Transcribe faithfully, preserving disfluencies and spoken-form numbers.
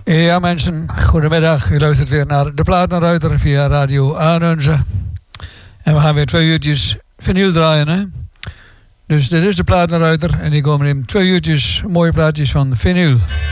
Ja mensen, goedemiddag. U luistert weer naar De Platenruiter via Radio Aanunze. En we gaan weer twee uurtjes vinyl draaien. Hè? Dus dit is De Platenruiter en die komen in twee uurtjes mooie plaatjes van vinyl.